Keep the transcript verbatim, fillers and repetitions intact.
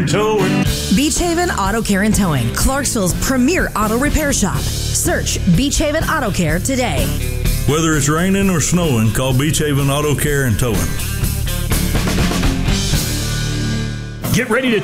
Towing. Beach Haven Auto Care and Towing, Clarksville's premier auto repair shop. Search Beach Haven Auto Care today. Whether it's raining or snowing, call Beach Haven Auto Care and Towing. Get ready to